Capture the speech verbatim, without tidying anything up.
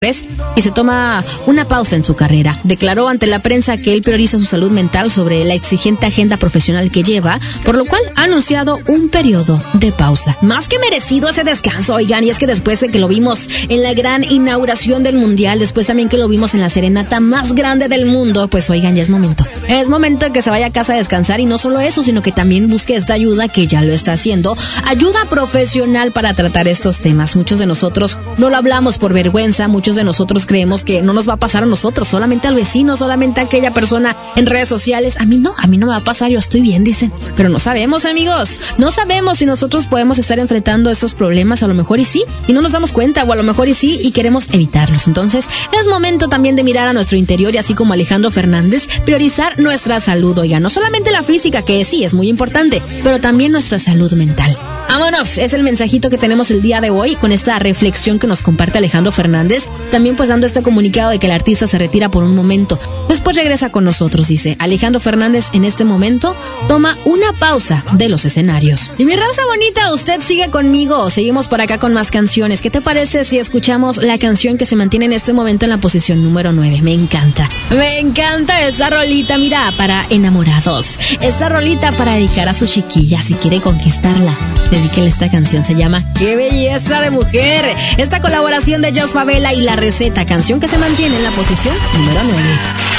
y se toma una pausa en su carrera. Declaró ante la prensa que él prioriza su salud mental sobre la exigente agenda profesional que lleva, por lo cual ha anunciado un periodo de pausa. Más que merecido ese descanso, oigan, y es que después de que lo vimos en la gran inauguración del Mundial, después también que lo vimos en la serenata más grande del mundo, pues oigan, ya es momento. Es momento de que se vaya a casa a descansar, y no solo eso, sino que también busque esta ayuda, que ya lo está haciendo, ayuda profesional para tratar estos temas. Muchos de nosotros no lo hablamos por vergüenza, muchos de nosotros creemos que no nos va a pasar a nosotros, solamente al vecino, solamente a aquella persona en redes sociales. A mí no, a mí no me va a pasar, yo estoy bien, dicen. Pero no sabemos, amigos, no sabemos si nosotros podemos estar enfrentando estos problemas, a lo mejor y sí, y no nos damos cuenta, o a lo mejor y sí, y queremos evitarlos. Entonces, es momento también de mirar a nuestro interior y, así como Alejandro Fernández, priorizar nuestra salud, oiga, no solamente la física, que sí es muy importante, pero también nuestra salud mental. Vámonos, es el mensajito que tenemos el día de hoy con esta reflexión que nos comparte Alejandro Fernández, también pues dando este comunicado de que el artista se retira por un momento, después regresa con nosotros. Dice: Alejandro Fernández en este momento toma una pausa de los escenarios. Y mi raza bonita, usted sigue conmigo, seguimos por acá con más canciones. ¿Qué te parece si escuchamos la canción que se mantiene en este momento en la posición número nueve? Me encanta, me encanta esa rolita, mira, para enamorados, esa rolita para dedicar a su chiquilla, si quiere conquistarla, dedíquele esta canción, se llama ¡Qué belleza de mujer! Esta colaboración de Jos Favela y La Receta, canción que se mantiene en la posición número nueve.